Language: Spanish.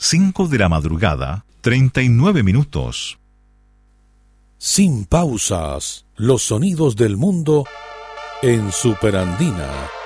5 de la madrugada, 39 minutos. Sin pausas, los sonidos del mundo en Superandina.